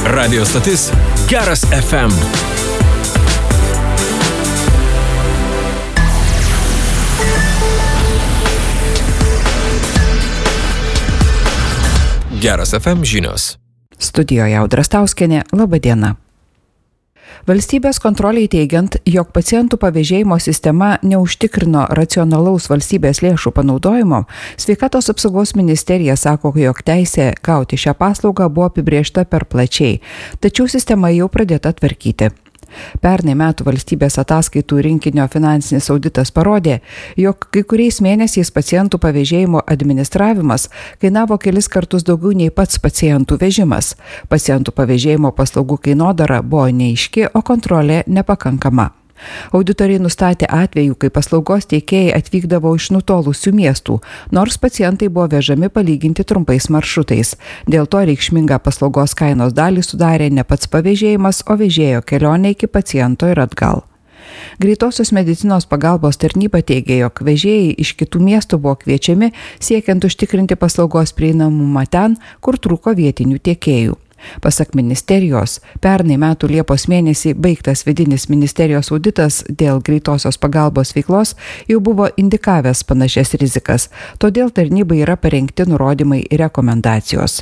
Radio stotis Geras FM. Geras FM žinios. Studijoje Audra Stauskienė, laba diena. Valstybės kontroliai teigiant, jog pacientų pavėžėjimo sistema neužtikrino racionalaus valstybės lėšų panaudojimo, Sveikatos apsaugos ministerija sako, jog teisė gauti šią paslaugą buvo apibrėžta per plačiai, tačiau sistema jau pradėta tvarkyti. Pernai metų valstybės ataskaitų rinkinio finansinis auditas parodė, jog kai kuriais mėnesiais pacientų pavėžėjimo administravimas kainavo kelis kartus daugiau nei pats pacientų vežimas. Pacientų pavėžėjimo paslaugų kainodara buvo neaiški, o kontrolė nepakankama. Auditoriai nustatė atvejų, kai paslaugos teikėjai atvykdavo iš nutolusių miestų, nors pacientai buvo vežami palyginti trumpais maršrutais. Dėl to reikšmingą paslaugos kainos dalį sudarė ne pats pavėžėjimas, o vežėjo kelionė iki paciento ir atgal. Greitosios medicinos pagalbos tarnyba teigia, jog vežėjai iš kitų miestų buvo kviečiami siekiant užtikrinti paslaugos prieinamumą ten, kur trūko vietinių tiekėjų. Pasak ministerijos, pernai metų Liepos mėnesį baigtas vidinis ministerijos auditas dėl greitosios pagalbos veiklos jau buvo indikavęs panašias rizikas, todėl tarnybai yra parengti nurodymai ir rekomendacijos.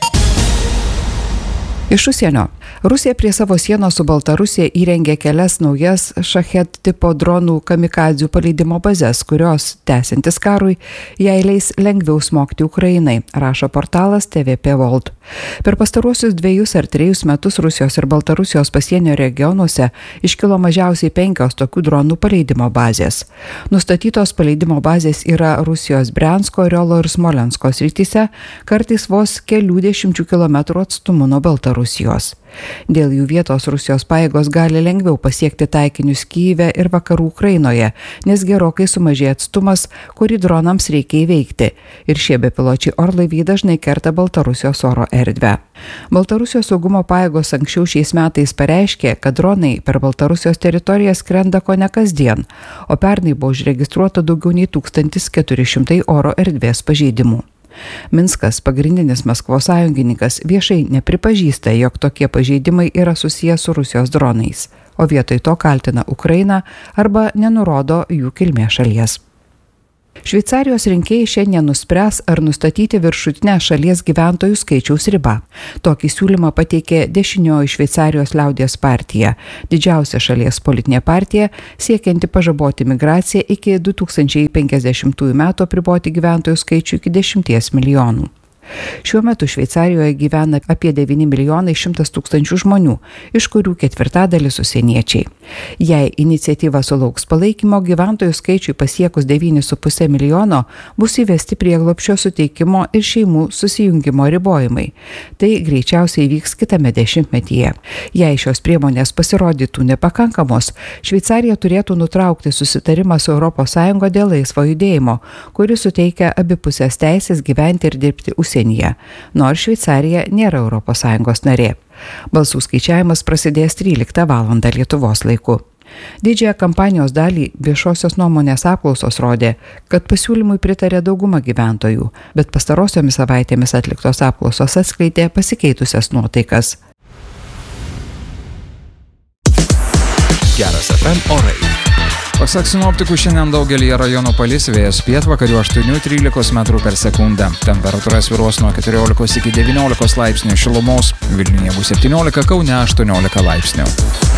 Iš užsienio. Rusija prie savo sienos su Baltarusija įrengė kelias naujas Shahed tipo dronų kamikadzių paleidimo bazes, kurios, tęsiantis karui, jai leis lengviau smogti Ukrainai, rašo portalas TVP World. Per pastaruosius 2 ar 3 metus Rusijos ir Baltarusijos pasienio regionuose iškilo mažiausiai 5 tokių dronų paleidimo bazės. Nustatytos paleidimo bazės yra Rusijos Briansko, Oriolo ir Smolensko srityse, kartais vos kelių dešimčių kilometrų atstumu nuo Baltarusijos. Dėl jų vietos Rusijos pajėgos gali lengviau pasiekti taikinius Kyjive ir vakarų Ukrainoje, nes gerokai sumažėja atstumas, kurį dronams reikia įveikti, ir šie bepiločiai orlaiviai dažnai kerta Baltarusijos oro erdvę. Baltarusijos saugumo pajėgos anksčiau šiais metais pareiškė, kad dronai per Baltarusijos teritoriją skrenda kone kasdien, o pernai buvo užregistruota daugiau nei 1400 oro erdvės pažeidimų. Minskas, pagrindinis Maskvos sąjungininkas, viešai nepripažįsta, jog tokie pažeidimai yra susiję su Rusijos dronais, o vietoj to kaltina Ukrainą arba nenurodo jų kilmės šalies. Šveicarijos rinkėjai šiandien nuspręs, ar nustatyti viršutinę šalies gyventojų skaičiaus ribą. Tokį siūlymą pateikė dešinioji Šveicarijos liaudies partija, didžiausia šalies politinė partija, siekianti pažaboti migraciją iki 2050 metų apriboti gyventojų skaičių iki 10 milijonų. Šiuo metu Šveicarijoje gyvena apie 9 milijonai 100 tūkstančių žmonių, iš kurių ketvirtadalis užsieniečiai. Jei iniciatyva sulauks palaikymo, gyventojų skaičiui pasiekus 9,5 milijono bus įvesti prieglobsčio suteikimo ir šeimų susijungimo ribojimai. Tai greičiausiai vyks kitame dešimtmetyje. Jei šios priemonės pasirodytų nepakankamos, Šveicarija turėtų nutraukti susitarimą su ES dėl laisvo judėjimo, kuris suteikia abipusės teisės gyventi ir dirbti užsienyje, nors Šveicarija nėra ES narė. Balsų skaičiavimas prasidės 13 val. Lietuvos laiku. Didžiąją kampanijos dalį viešosios nuomonės apklausos rodė, kad pasiūlymui pritarė dauguma gyventojų, bet pastarosiomis savaitėmis atliktos apklausos atskleidė pasikeitusias nuotaikas. Geras FM orai. Pasak sinoptikų, šiandien daugelyje rajonų palis, vėjas pietvakarių 8-13 metrų per sekundę. Temperatūra svyruos nuo 14 iki 19 laipsnių šilumos, Vilniuje bus 17, Kaune 18 laipsnių.